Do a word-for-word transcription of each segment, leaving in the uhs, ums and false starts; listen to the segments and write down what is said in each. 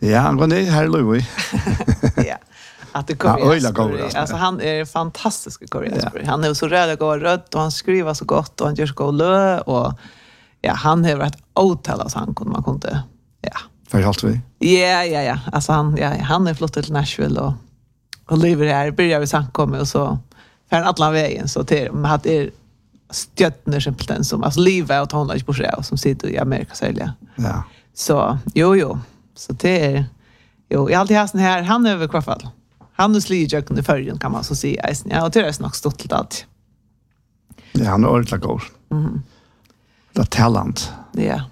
Ja, men det är här Louis. Ja. Att det kommer. Alltså han är fantastisk i koreansk. Han är så röd och röd och han skriver så gott och han gör så god lö och ja, han har varit otal så han kunde man kunde ja. För allt vi. Ja, ja, ja. Alltså han ja, han är flott till Nashville och och lever här börjar vi sen komma och så för alla vägen så till att det är stjärnor simpelt som alltså livet och hon på sig som sitter i Amerika sälja. Ja. Så jo jo. Så det är jo, jag alltid har sån här han över kvarfall. Han är slidig under färgen kan man så säga. Ja, och det är nog stort lite allt. Ja, han är ordentligt god. Mhm. Det är talent. Ja.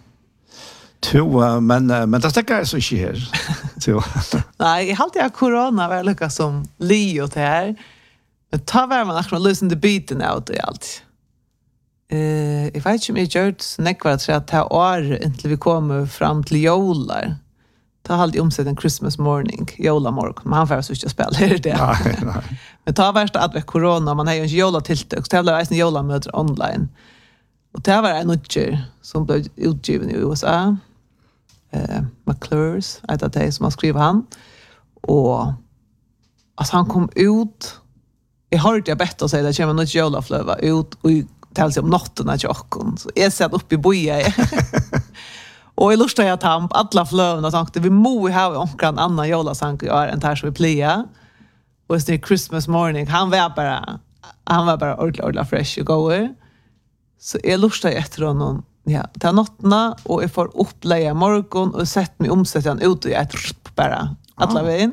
To, uh, men uh, men det sticker så inte här. Så. Nej, jag har alltid corona var lika som Leo till här. Men ta var man akkurat lösen the beaten out i allt. Eh, jag vet inte om jag gör det så nekvar att säga att det här år inte vi kommer fram till jolar. Ta alltid omsett en Christmas morning, jolamorgon. Men han får så inte spela det. Nej, nej. Men ta värsta att med corona, man har ju inte jolatilltök. Så det blev en jolamöter online. Och det var en utgör som blev utgiven i U S A. Eh, McClures, ett av det som har skrivit han. Och alltså han kom ut. Jag hörde jag bättre säga det kommer något jolaflöva ut och talar sig om natten att jag så jag satt upp i boja. Och jag lustade att han alla flövna och tänkte vi må ha omkring annan jolasang gör än där som vi pleja. Och det är Christmas morning. Han var bara han var bara ordentligt ordentligt fresh och goer. Så jag lustade efter honom ja, till nattna och jag får upplägga morgon och sett mig omsätta han ut och jag bara alla vägen.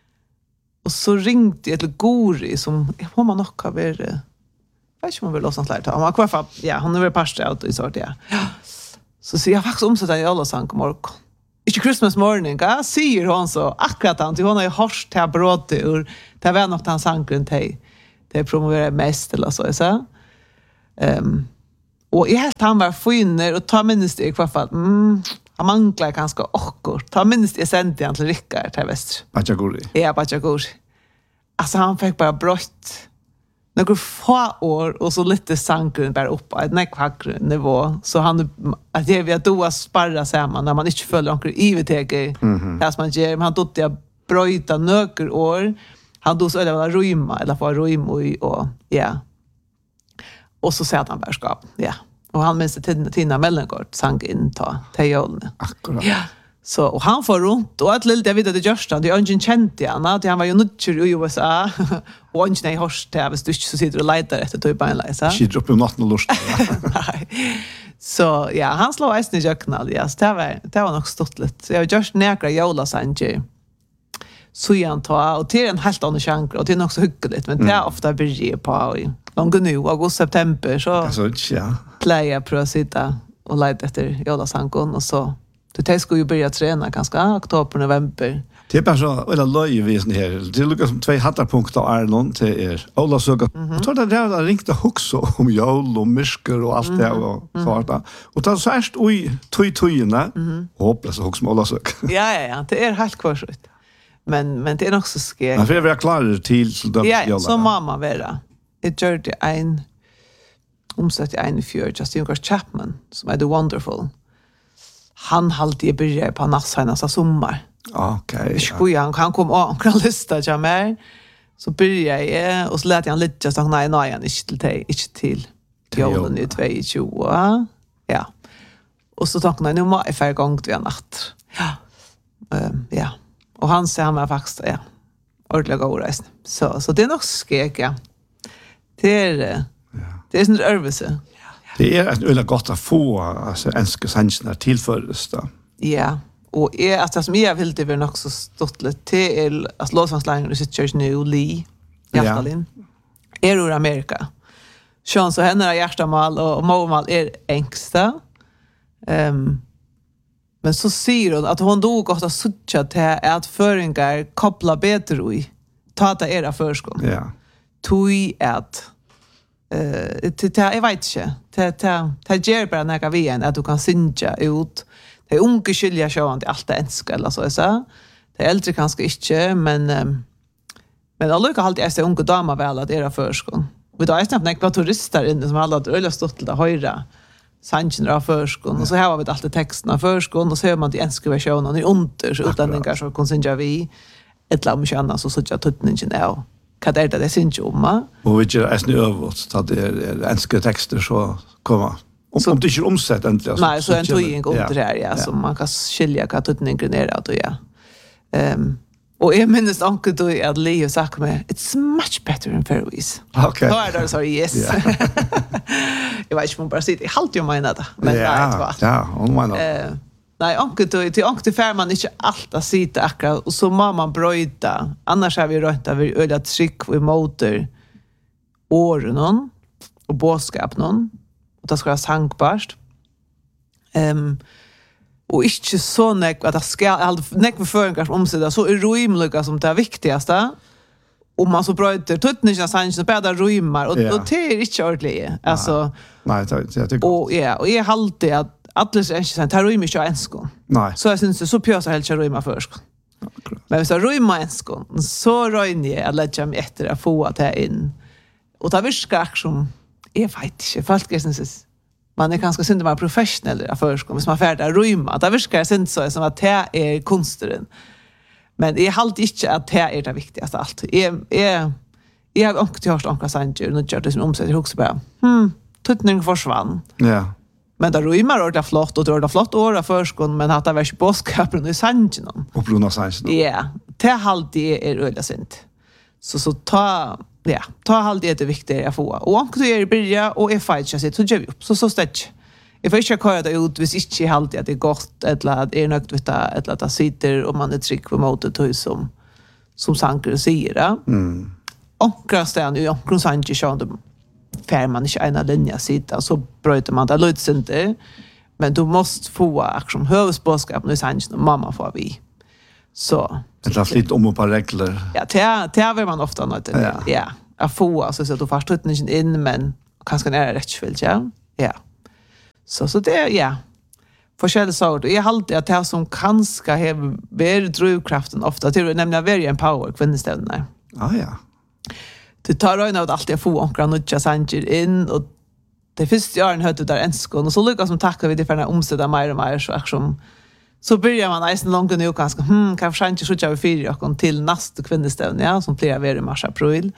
Och så ringde jag till Gori som jag man nog har varit jag vet inte om man vill låsa sånt där. Han var kvar för ja, han är väl pastor ut i sort ja. Så ser jag faktiskt omsätta i alla sang morgon. Inte Christmas morning, ja, säger hon så akkurat han till hon har ju hört till brott ur det var något han sang runt hej. Det promoverar mest eller så så. Ehm um, och jag helt han var finner och ta minst i kvar fall. Mm, han manglar ganska akkurat. Ta minst i sent igen till Rickard till väster. Bachaguri. Ja, Bachaguri. Alltså han fick bara brott. Några få år och så lite sankren bara upp på ett näckhackre nivå. Så han att det vi att då sparra samman när man inte följer några I V T G. Mhm. Där man ger han dotte jag bröta några år. Han då så eller rymma eller få rymma och ja. Och så säger han värskap. Ja. Och han minns det Tina Mellengård sank in ta Tejolne. Akkurat. Ja. Så och han får runt och att lite jag vet att det görs det är ingen känt igen att han var ju nutcher i U S A och ingen nej horst där visst du så sitter och letar efter typ en läsa. Shit upp i natten och lust. Nej. Så ja, han slår ästen i jöknal. Ja, det var det var nog stort lite. Så jag just näkra jola sanje. Så jag tar och till en helt annan chans och det är nog så hyggligt men det är ofta blir på i långt nu august september så Alltså ja. Playa på att sitta och leta efter jola sankon och så det ska ju börja träna ganska oktober november. Det är bara så eller löjvisen här. Det lukar som två hattarpunkter Arnold till er. Ola såg att och då där ringte också om jol och mysker och allt det och svarta. Och då så erst oj toj tojna. Hoppas så också Ola såg. Ja ja ja, det är helt kvarsigt. Men men det är också skek. Man får vara klar till så då ja, så mamma vara. Det gör det en omsatt en fjör Justin Chapman som är the wonderful. Han halt i börja på nattsänas av sommar. Okej. Okay, ja. han, han kom och han lista till mig. Så började jag och så lät jag lite så nej nej inte till dig, inte till jolen i tjugohundratjugo. Ja. Och så tänkte jag nu må jag för gång till en natt. Ja. Um, ja. Och han sa han var faktiskt ja. Ordentligt god resa. Så så det är nog skek ja. Det är ja. Det är sån nervöse. Det är ett öle gott att få alltså enska sanchen tillförs då. Ja, och är att det som jag vill det var också stort lite till att låtsanslangen i sitt church nu Lee Jastalin. Är ur Amerika. Sean så henne är hjärtamal och målmal är ängsta. Ehm um, men så säger hon att hon då gått att sucha till att föringar koppla bättre i ta det era förskon. Ja. Tui att eh det jag vet inte. Det det det ger bara några igen att du kan synja ut. Det är unga skilja sjön till allt det enska eller så så. Det är äldre kanske inte men um, men alla kan alltid är unga damer väl att era förskon. Vi då är snabbt några turister inne som alla har öle stått till det höra. sanchen av förskon och så här har vi alltid texten av förskon och så hör man till enska versionen i under så utlänningar så kan synja vi ett lam känna så så att tutningen är vad är det det synja om och vi gör äsni övrigt att det är enska texter så komma om, om det inte är omsett äntligen nej så en tog under här ja så man kan skilja vad tutningen är att ja ehm och jag minns onkel då att Leo sa mig it's much better in Faroese. Okej. Då är det så yes. Jag vet inte om bara sitter halt ju menar det. Men ja, nej, det var. Ja, om man. Eh, nej, onkel då till onkel för man inte allt att sitta akkurat och så må man bröta. Annars har vi rätt att vi öda tryck i motor åren och boskap någon. Och det ska vara sankbart. Ehm um, och inte så nek att det ska allt nek för föringar omsätta så är rymliga som det viktigaste och man så bröter tutningen sanchen bättre rymar och yeah. och det är inte ordentligt alltså nej det jag tycker och ja och är alltid att alla är inte sant här rymar inte enskon nej så jag syns det så pjösa helt rymar först men så rymar enskon så röjner jag lägger mig efter att få att här in och ta viskar som är faktiskt folk är syns man är ganska synd att vara professionell i förskolan, som man färdig rymma. Det verkar synd så som att det är konsten. Men det är halt inte att det är det viktigaste allt. Jag, jag, jag har inte hört några sanger, och gör det som omsätter också bara, hmm, tutningen försvann. Ja. Men det rymar ordentligt flott, och det är flott år av förskolan, men att det var inte båskapen i sangen. Och bruna sangen. Ja, det halt det är öliga synd. Så, så ta... Ja, ta halt det är viktigt att få. Och om du är i början och är fight så gör vi upp. Så så stäck. Jag får inte köra det ut hvis inte halt att det är gott eller att det är nökt vet eller att det sitter och man är tryck på motet som som Sanker säger. Mm. Och krastan ju och Sanker så de fär man inte en linje sitta så bryter man det lite inte. Men du måste få aktion hövsboskap nu Sanker och mamma får vi. Så det är lite om och på regler. Ja, det det vill man ofta något. Ja. Ja. Att få alltså så att du får tutningen in men kanske är det rätt ja. Ja. Så så det ja. Forskjellige saker. Jag håller att det som kanske har varit drivkraften ofta till nämligen very empower kvinneställena. Ah ja. Du tar röjn av allt jag får omkring nutja sanger in och det första åren hörde där enskon och så lyckas som tackar vi det för den omsätta mer och mer så som så börjar man nästan långt nu ganska hm kanske inte så jag fyra och till nästa kvinneställning ja som flera var i mars april.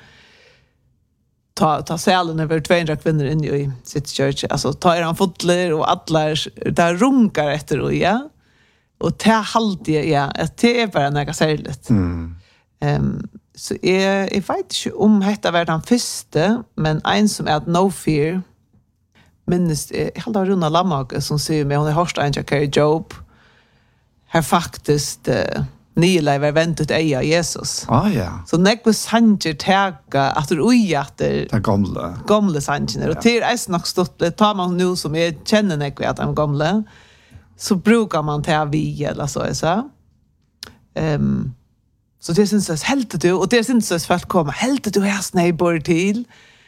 Ta ta salen över tvåhundra kvinnor in i sitt church alltså ta er han fotler och alla där runkar efter och ja och ta halt ja att det är bara några särskilt. Mm. Ehm um, så är jag vet inte om detta var den första men en som är att no fear minst jag hade runda lamma som säger mig hon är hörst en Carrie Job har faktiskt uh, Nila var väntat eja Jesus. Ah ja. Så nekva sanger tega at du ujater det gamla. Gamla sanger. Og til er nok stått tar man nu som jeg kjenner nekva at de er gamle så brukar man til vi eller så jeg sa. Um, så det synes jeg helt du og det synes jeg folk kommer helt du her sneighbor til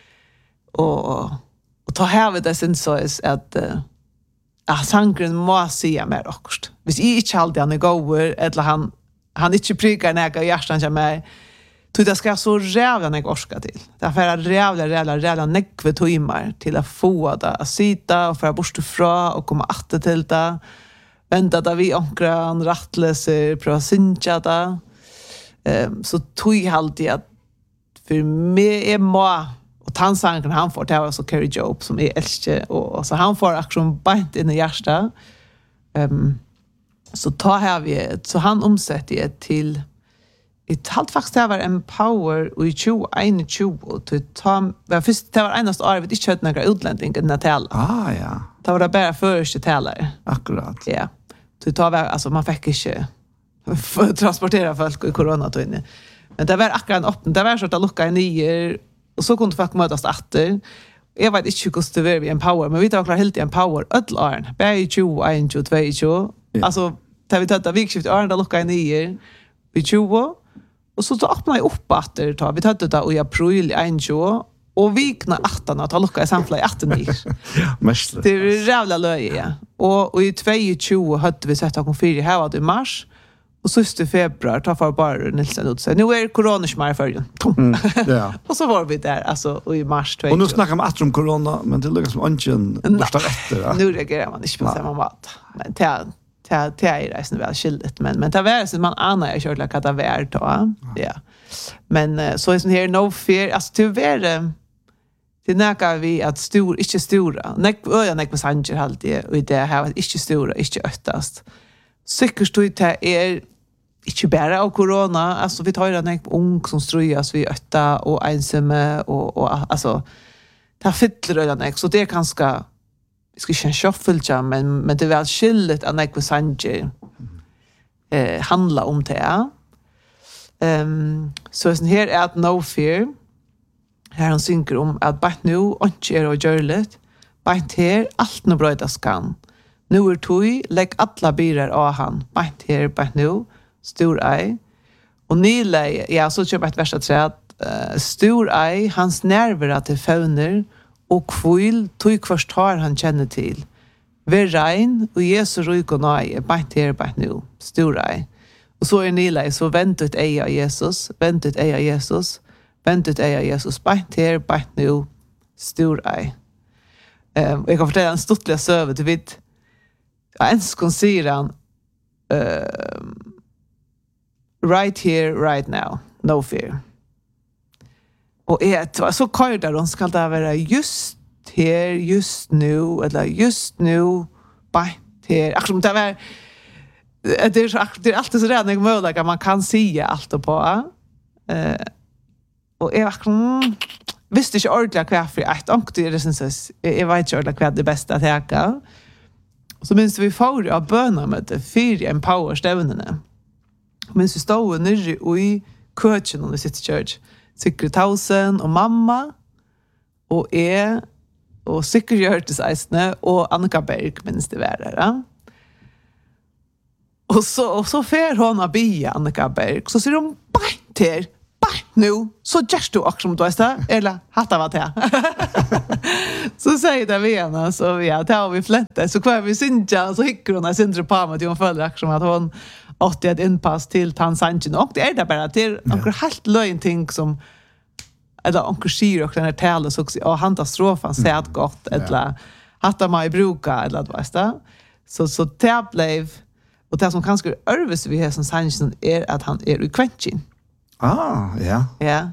og og ta her ved det synes jeg at uh, ja, sangren må sige mer akkurat. Hvis jeg ikke alltid han er gåver eller han han inte prikar näka hjärtan till mig. Så det ska så rävla när jag orskar till. Det är för att rävla, rävla, rävla näkve timmar till att få det att sitta och föra bort ifrån och komma att till det. Vänta där vi omkran, rattläser, pröva synka det. Um, så tog jag alltid att för mig är må och tandsanken han får det var så Carrie Job som är älskar och så han får aktion bant in i hjärta. Um, så ta här vi så han omsätter det till ett halt faktiskt det var empower i tjugo tjugo och ta var först det var enaste år vi inte kört några utländingar i Natal. Ah ja. Det var det bara första talare. Akkurat. Ja. Så ta var alltså man fick inte transportera folk i corona då inne. Men det var akkurat öppet. Det var så att lucka i nio och så kunde folk mötas åter. Jag vet inte hur det var vi empower men vi tar klar helt empower öll år. Bäj tjugo tjugo två tjugo. Alltså tar vi tar vikskift år där lucka i nio vi tjugo och så så öppnar jag upp åter tar vi tar det där i april i tjugo och vikna åttan att lucka i samfla i åttan nio. Ja, mest. Det är jävla löje ja. Och och i tjugo tjugo hade vi sett att kom fyra här var det i mars. Och sista februari tar för bara Nilsen ut sig. Nu är corona smär för Mm, ja. Och så var vi där alltså i mars tjugo. Och nu snackar man om corona, men det lyckas som ingen borsta efter. Ja. Nu reagerar man inte på samma mat. Men det det det är resten väl skilligt, men men det var så man anar jag körde att det var då. Ja. Men så är sån här no fear, alltså tyvärr det näka vi att stor inte stora. Näck öja näck med sanger alltid och det här inte stora, inte öttast. Säkert stod det är inte bara av corona, alltså vi tar ju den ung som strujas vi ötta och ensamma och och alltså det fyller den så det är ganska vi ska känna shuffle men men det är väl skilligt att näck med sanger eh handla om det. Ehm um, så sen här är att no fear. Här han synker om att bara nu inte är och görligt. Bara här allt nu brödas kan. Nu är tog, lägg alla bilar av han. Bara här, bara nu. Stor ej. Och nyle, ja, så köper ett värsta träd. Uh, stor ej, hans nerver till fauner. Och kvil, tog först har han känner till. Ver rein, och Jesu ryk och nöje. Bara här, bara nu. Stor ej. Och så är nyle, så väntet ej av Jesus. Väntet ej av Jesus. Väntet är jag Jesus bænt her, bænt nu, stor ei. Um, jeg kan fortelle en stortlig søve til vidt. Jeg ønsker å si han, uh, right here, right now, no fear. Og jeg, så kører det, hun skal det være just her, just nu, eller just nu, bænt her. Akkurat som det var, det er, så, det er alltid så redan jeg mulig at man kan si alt på. Uh, Og jeg var mm, visste ikke ordentlig hva for et ångte det synes jeg, jeg vet ikke ordentlig hva det beste å teke. Og så minns vi får av bønner med det fire empower stevnene. Minns vi stod nere i køkken i sitt church. Sikre Tausen og mamma og jeg og Sikre Gjørtes eisene og Annika Berg minns det var der. Ja? Og så, og så fer hon av bia Annika Berg. Så sier hun, bænt her, nu så just du också som du är eller hatta vad det så säger det vi ena så ja tar vi flätte så kvar vi synja så hickar hon syndre på mig att hon följer också att hon åt ett inpass till Tanzanien och det är det bara till onkel helt lögn ting som eller onkel Shiro och den här talen så också och han tar strofan så att gott eller hatta mig bruka eller vad det så så det blev och det som kanske örves vi har som Sanchen är att han är i kvenchen. Ah, ja. Ja.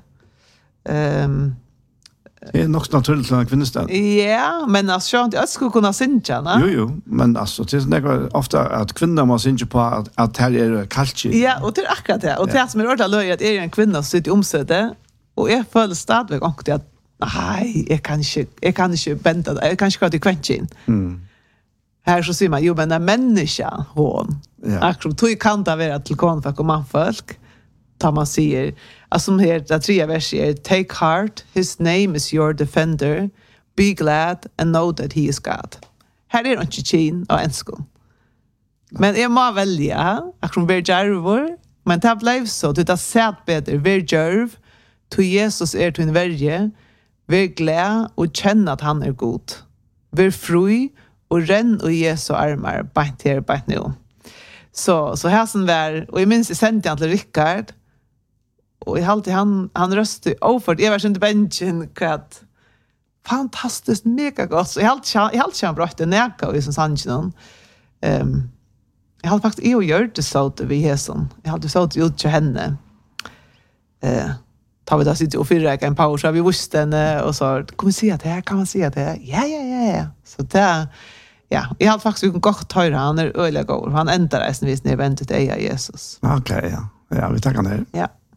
Ehm det är nog naturligt att kvinnostad. Ja, men alltså jag jag skulle kunna synja, va? Jo jo, men alltså det är nästan ofta att kvinnor måste synja på att att det är culture. Ja, och det är akkurat det. Och det som är ordet löj att är en kvinna som sitter i omsätte och jag följer stadväg och det att nej, jag kan inte jag kan inte bända det. Jag kan inte gå till kvenchen. Mm. Här så ser man ju men en människa hon. Ja. Akkurat tog kan det vara till konfak och manfolk. Tar man säger alltså som här det tredje versen take heart his name is your defender be glad and know that he is God. Här är det inte chin och enskon. Men jag må välja att som ver jarvor men det blev så det har sett bättre ver jarv to Jesus är till en värje ver glad och känna att han är god. Ver fri och renn och Jesu armar bant här bant nu. Så så här som var och jag minns sent jag till Rickard. Och i alltid han han röstade över jag var inte benchen kat fantastiskt mega gott så jag helt jag helt jag brötte näka i som sanchen. Ehm jag hade faktiskt ju gjort det så att vi häson. Jag hade så att ut till henne. Eh tar vi då sitt och fyra en paus så vi visste henne och så kommer se att det här kan man se att det ja ja ja ja så där ja, jag hade faktiskt en gott höra han är öliga god. Han ändrar resten vis när väntet är Jesus. Okej, okay, ja. Ja, vi tackar ner. Ja.